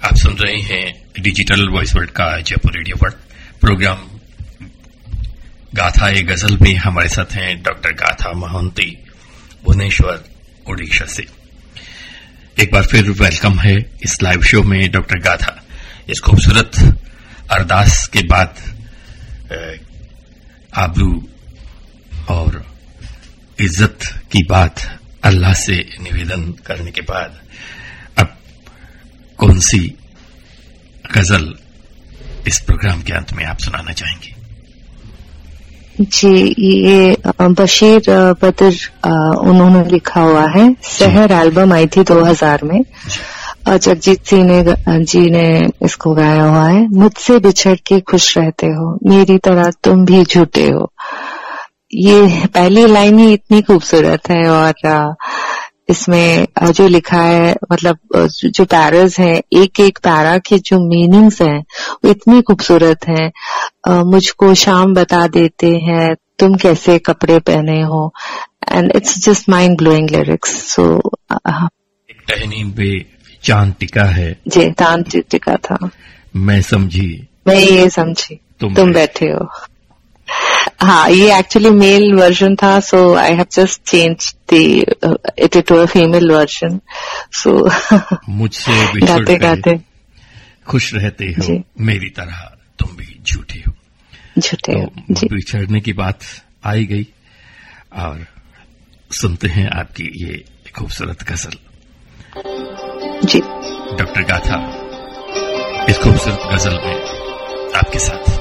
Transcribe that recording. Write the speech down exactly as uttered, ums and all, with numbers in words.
आप सुन रहे हैं डिजिटल वॉइस वर्ल्ड का जयपुर रेडियो वर्ल्ड प्रोग्राम गाथा ए गजल में हमारे साथ हैं डॉक्टर गाथा मोहंती भुवनेश्वर ओडिशा से। एक बार फिर वेलकम है इस लाइव शो में डॉक्टर गाथा। इस खूबसूरत अरदास के बाद आबरू और इज्जत की बात अल्लाह से निवेदन करने के बाद अब कौन सी गजल इस प्रोग्राम के अंत में आप सुनाना चाहेंगे? जी, ये बशीर बदर उन्होंने लिखा हुआ है। शहर एल्बम आई थी दो हज़ार में। जगजीत सिंह ने जी ने इसको गाया हुआ है। मुझसे बिछड़ के खुश रहते हो, मेरी तरह तुम भी झूठे हो। ये पहली लाइन ही इतनी खूबसूरत है और इसमें जो लिखा है, मतलब जो पैरास हैं, एक एक पैरा के जो मीनिंग्स हैं वो इतनी खूबसूरत हैं। मुझको शाम बता देते हैं तुम कैसे कपड़े पहने हो, and it's just mind blowing lyrics. सो एक टहनी पे चांद टिका है, जी चांद टिका था, मैं समझी मैं ये समझी तुम, तुम बैठे हो। हाँ, ये एक्चुअली मेल वर्जन था, सो I have just change the it to a female version. सो मुझसे गाते गाते खुश रहते हो, मेरी तरह तुम भी झूठे हो। झूठे हो तो बिछड़ने की बात आई गई और सुनते हैं आपकी ये खूबसूरत गजल। जी डॉक्टर गाथा इस खूबसूरत गजल में आपके साथ।